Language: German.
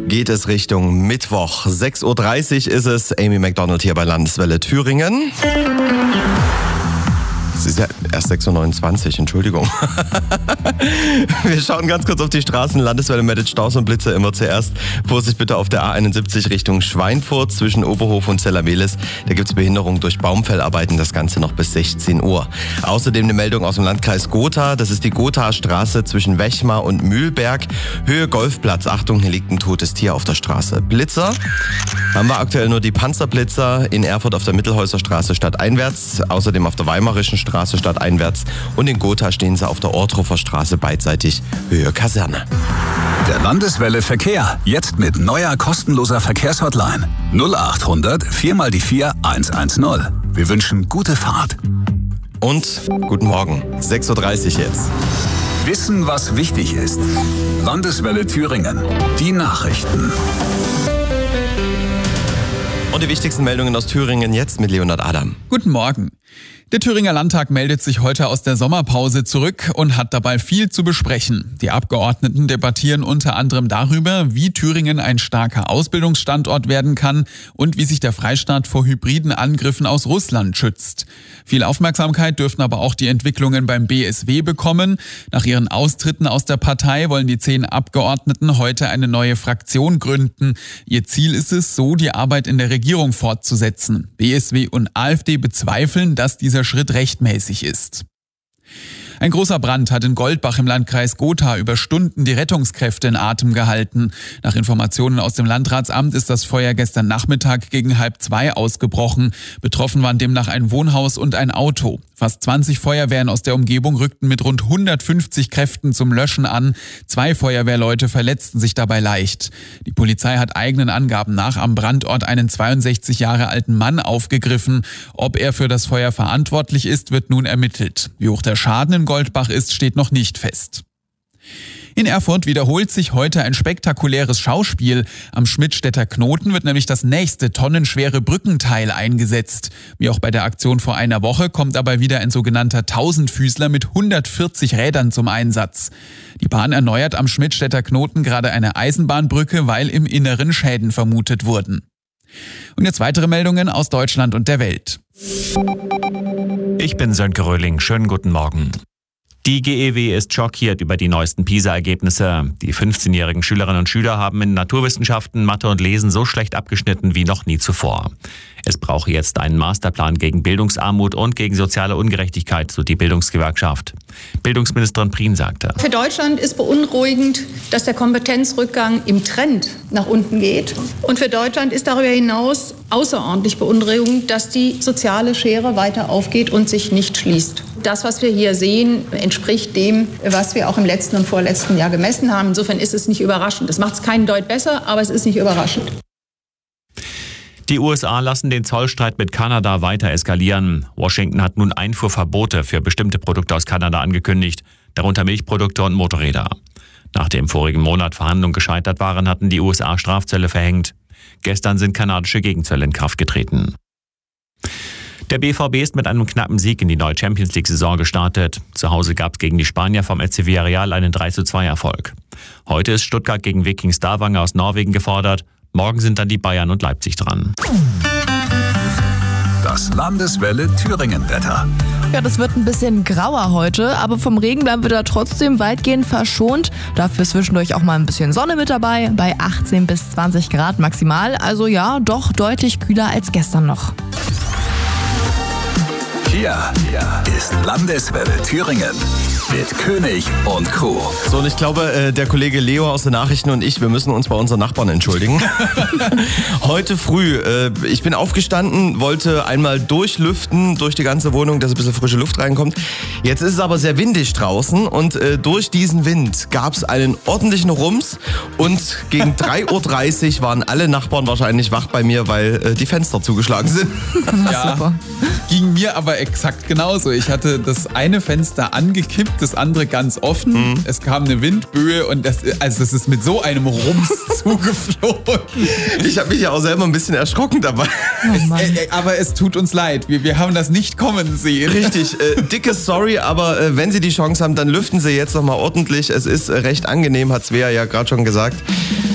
geht es Richtung Mittwoch. 6.30 Uhr ist es. Amy McDonald hier bei Landeswelle Thüringen. Es ist ja erst 6.29 Uhr, Entschuldigung. Wir schauen ganz kurz auf die Straßen. Landeswelle meldet Staus und Blitzer immer zuerst. Vorsicht bitte auf der A71 Richtung Schweinfurt zwischen Oberhof und Zellamelis. Da gibt es Behinderung durch Baumfellarbeiten, das Ganze noch bis 16 Uhr. Außerdem eine Meldung aus dem Landkreis Gotha. Das ist die Gotha-Straße zwischen Wechmar und Mühlberg. Höhe Golfplatz. Achtung, hier liegt ein totes Tier auf der Straße. Blitzer haben wir aktuell nur die Panzerblitzer in Erfurt auf der Mittelhäuser Straße stadteinwärts. Außerdem auf der Weimarischen Straße stadteinwärts. Und in Gotha stehen sie auf der Ortruffer Straße beidseitig Höhe Kaserne. Der Landeswelle Verkehr. Jetzt mit neuer kostenloser Verkehrshotline. 0800 4x4 110. Wir wünschen gute Fahrt. Und guten Morgen. 6.30 Uhr jetzt. Wissen, was wichtig ist. Landeswelle Thüringen. Die Nachrichten. Und die wichtigsten Meldungen aus Thüringen jetzt mit Leonhard Adam. Guten Morgen. Der Thüringer Landtag meldet sich heute aus der Sommerpause zurück und hat dabei viel zu besprechen. Die Abgeordneten debattieren unter anderem darüber, wie Thüringen ein starker Ausbildungsstandort werden kann und wie sich der Freistaat vor hybriden Angriffen aus Russland schützt. Viel Aufmerksamkeit dürften aber auch die Entwicklungen beim BSW bekommen. Nach ihren Austritten aus der Partei wollen die 10 Abgeordneten heute eine neue Fraktion gründen. Ihr Ziel ist es, so die Arbeit in der Regierung fortzusetzen. BSW und AfD bezweifeln, dass dieser Schritt rechtmäßig ist. Ein großer Brand hat in Goldbach im Landkreis Gotha über Stunden die Rettungskräfte in Atem gehalten. Nach Informationen aus dem Landratsamt ist das Feuer gestern Nachmittag gegen 1:30 ausgebrochen. Betroffen waren demnach ein Wohnhaus und ein Auto. Fast 20 Feuerwehren aus der Umgebung rückten mit rund 150 Kräften zum Löschen an. 2 Feuerwehrleute verletzten sich dabei leicht. Die Polizei hat eigenen Angaben nach am Brandort einen 62 Jahre alten Mann aufgegriffen. Ob er für das Feuer verantwortlich ist, wird nun ermittelt. Wie hoch der Schaden in Goldbach ist, steht noch nicht fest. In Erfurt wiederholt sich heute ein spektakuläres Schauspiel. Am Schmidtstädter Knoten wird nämlich das nächste tonnenschwere Brückenteil eingesetzt. Wie auch bei der Aktion vor einer Woche kommt aber wieder ein sogenannter Tausendfüßler mit 140 Rädern zum Einsatz. Die Bahn erneuert am Schmidtstädter Knoten gerade eine Eisenbahnbrücke, weil im Inneren Schäden vermutet wurden. Und jetzt weitere Meldungen aus Deutschland und der Welt. Ich bin Sönke Röhling. Schönen guten Morgen. Die GEW ist schockiert über die neuesten PISA-Ergebnisse. Die 15-jährigen Schülerinnen und Schüler haben in Naturwissenschaften, Mathe und Lesen so schlecht abgeschnitten wie noch nie zuvor. Es brauche jetzt einen Masterplan gegen Bildungsarmut und gegen soziale Ungerechtigkeit, so die Bildungsgewerkschaft. Bildungsministerin Prien sagte: Für Deutschland ist beunruhigend, dass der Kompetenzrückgang im Trend nach unten geht. Und für Deutschland ist darüber hinaus außerordentlich beunruhigend, dass die soziale Schere weiter aufgeht und sich nicht schließt. Das, was wir hier sehen, entspricht dem, was wir auch im letzten und vorletzten Jahr gemessen haben. Insofern ist es nicht überraschend. Das macht es keinen Deut besser, aber es ist nicht überraschend. Die USA lassen den Zollstreit mit Kanada weiter eskalieren. Washington hat nun Einfuhrverbote für bestimmte Produkte aus Kanada angekündigt, darunter Milchprodukte und Motorräder. Nachdem im vorigen Monat Verhandlungen gescheitert waren, hatten die USA Strafzölle verhängt. Gestern sind kanadische Gegenzölle in Kraft getreten. Der BVB ist mit einem knappen Sieg in die neue Champions-League-Saison gestartet. Zu Hause gab es gegen die Spanier vom FC Villarreal einen 3:2-Erfolg. Heute ist Stuttgart gegen Viking Stavanger aus Norwegen gefordert. Morgen sind dann die Bayern und Leipzig dran. Das Landeswelle Thüringen-Wetter. Ja, das wird ein bisschen grauer heute, aber vom Regen bleiben wir da trotzdem weitgehend verschont. Dafür zwischendurch auch mal ein bisschen Sonne mit dabei, bei 18 bis 20 Grad maximal. Also ja, doch deutlich kühler als gestern noch. Hier ist Landeswelle Thüringen mit König und Crew. So, und ich glaube, der Kollege Leo aus den Nachrichten und ich, wir müssen uns bei unseren Nachbarn entschuldigen. Heute früh, ich bin aufgestanden, wollte einmal durchlüften durch die ganze Wohnung, dass ein bisschen frische Luft reinkommt. Jetzt ist es aber sehr windig draußen und durch diesen Wind gab es einen ordentlichen Rums und gegen 3:30 Uhr waren alle Nachbarn wahrscheinlich wach bei mir, weil die Fenster zugeschlagen sind. Ja, super. Ging mir aber exakt genauso. Ich hatte das eine Fenster angekippt, das andere ganz offen. Es kam eine Windböe und das ist mit so einem Rums zugeflogen. Ich habe mich ja auch selber ein bisschen erschrocken dabei. Aber es tut uns leid. Wir haben das nicht kommen sehen. Richtig, dicke Sorry, aber wenn Sie die Chance haben, dann lüften Sie jetzt nochmal ordentlich. Es ist recht angenehm, hat Svea ja gerade schon gesagt.